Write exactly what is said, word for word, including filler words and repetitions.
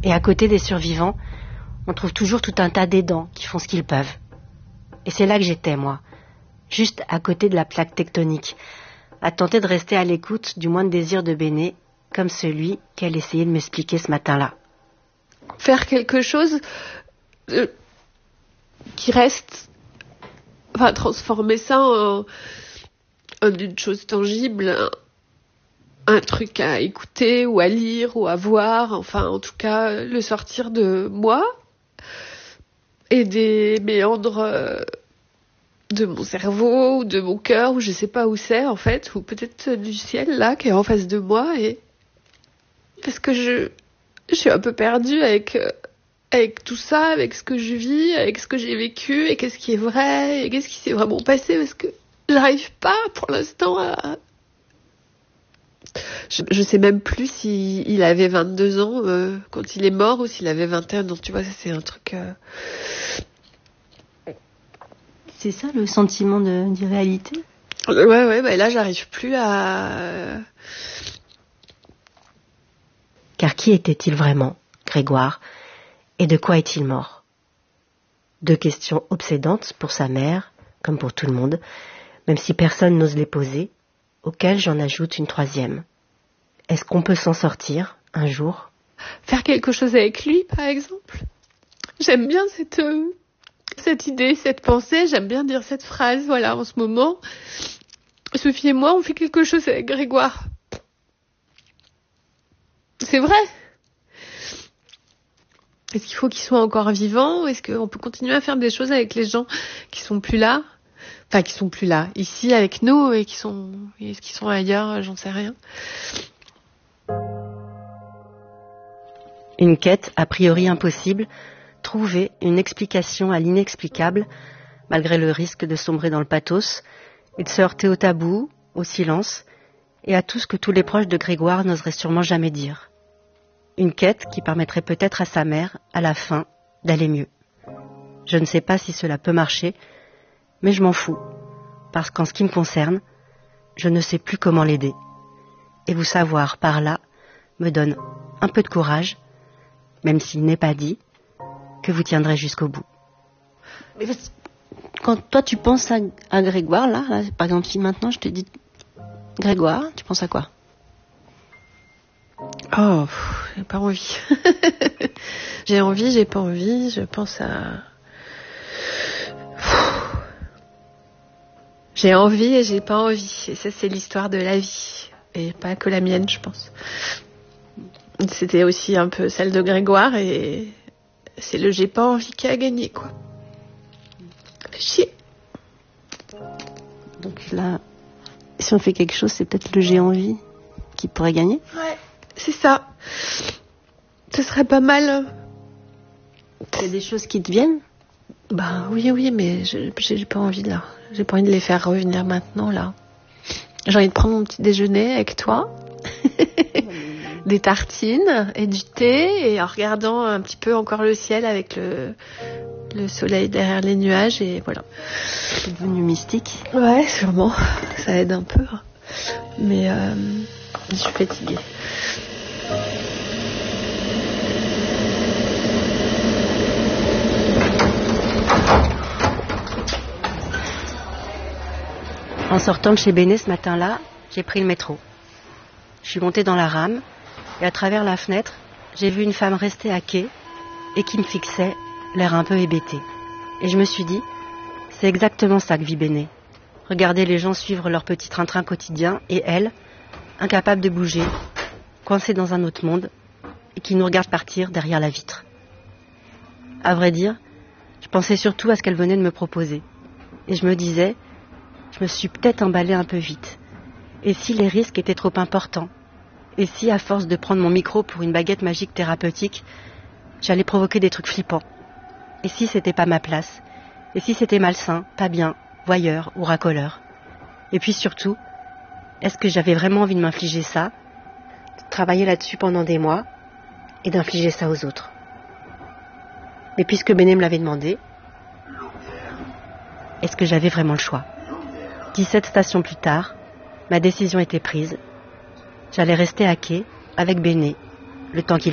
Et à côté des survivants, on trouve toujours tout un tas d'aidants qui font ce qu'ils peuvent. Et c'est là que j'étais, moi, juste à côté de la plaque tectonique, à tenter de rester à l'écoute du moindre désir de Béné, comme celui qu'elle essayait de m'expliquer ce matin-là. Faire quelque chose euh, qui reste... Enfin, transformer ça en, en une chose tangible, un, un truc à écouter ou à lire ou à voir, enfin, en tout cas, le sortir de moi et des méandres euh, de mon cerveau ou de mon cœur, ou je sais pas où c'est, en fait, ou peut-être du ciel, là, qui est en face de moi, et parce que je, je suis un peu perdue avec... Euh, avec tout ça, avec ce que je vis, avec ce que j'ai vécu, et qu'est-ce qui est vrai, et qu'est-ce qui s'est vraiment passé, parce que j'arrive pas, pour l'instant, à... Je, je sais même plus s'il il avait vingt-deux ans euh, quand il est mort, ou s'il avait vingt et un ans, tu vois, ça c'est un truc... Euh... C'est ça, le sentiment de, d'irréalité ? Ouais, ouais, bah là, j'arrive plus à... Car qui était-il vraiment, Grégoire ? Et de quoi est-il mort ? Deux questions obsédantes pour sa mère, comme pour tout le monde, même si personne n'ose les poser, auxquelles j'en ajoute une troisième. Est-ce qu'on peut s'en sortir, un jour ? Faire quelque chose avec lui, par exemple ? J'aime bien cette, euh, cette idée, cette pensée, j'aime bien dire cette phrase, voilà, en ce moment. Sophie et moi, on fait quelque chose avec Grégoire. C'est vrai ? Est-ce qu'il faut qu'il soit encore vivant ? Est-ce qu'on peut continuer à faire des choses avec les gens qui sont plus là ? Enfin, qui sont plus là, ici avec nous, et qui sont, est-ce qu'ils sont ailleurs ? J'en sais rien. Une quête a priori impossible, trouver une explication à l'inexplicable, malgré le risque de sombrer dans le pathos, et de se heurter au tabou, au silence, et à tout ce que tous les proches de Grégoire n'oseraient sûrement jamais dire. Une quête qui permettrait peut-être à sa mère, à la fin, d'aller mieux. Je ne sais pas si cela peut marcher, mais je m'en fous, parce qu'en ce qui me concerne, je ne sais plus comment l'aider. Et vous savoir par là me donne un peu de courage, même s'il n'est pas dit, que vous tiendrez jusqu'au bout. Mais quand toi tu penses à, à Grégoire, là, là, par exemple, si maintenant je te dis Grégoire, tu penses à quoi ? Oh, pff, j'ai pas envie. J'ai envie, j'ai pas envie, je pense à... Pff. J'ai envie et j'ai pas envie. Et ça, c'est l'histoire de la vie. Et pas que la mienne, je pense. C'était aussi un peu celle de Grégoire, et c'est le j'ai pas envie qui a gagné, quoi. Chier. Donc là, si on fait quelque chose, c'est peut-être le j'ai envie qui pourrait gagner ? Ouais, c'est ça. Ce serait pas mal. Il y a des choses qui te viennent ? Bah oui, oui, mais je, j'ai pas envie, là. J'ai pas envie de les faire revenir maintenant, là. J'ai envie de prendre mon petit déjeuner avec toi. Des tartines et du thé, et en regardant un petit peu encore le ciel avec le, le soleil derrière les nuages, et voilà. C'est devenu mystique ? Ouais, sûrement. Ça aide un peu. Mais euh, je suis fatiguée. En sortant de chez Béné ce matin-là, j'ai pris le métro. Je suis montée dans la rame, et à travers la fenêtre, j'ai vu une femme rester à quai et qui me fixait, l'air un peu hébété. Et je me suis dit, c'est exactement ça que vit Béné. Regarder les gens suivre leur petit train-train quotidien, et elle, incapable de bouger, coincée dans un autre monde, et qui nous regarde partir derrière la vitre. À vrai dire, je pensais surtout à ce qu'elle venait de me proposer. Et je me disais, je me suis peut-être emballée un peu vite. Et si les risques étaient trop importants ? Et si, à force de prendre mon micro pour une baguette magique thérapeutique, j'allais provoquer des trucs flippants ? Et si c'était pas ma place ? Et si c'était malsain, pas bien, voyeur ou racoleur ? Et puis surtout, est-ce que j'avais vraiment envie de m'infliger ça, de travailler là-dessus pendant des mois, et d'infliger ça aux autres ? Mais puisque Béné me l'avait demandé, est-ce que j'avais vraiment le choix ? dix-sept stations plus tard, ma décision était prise. J'allais rester à quai avec Béné, le temps qu'il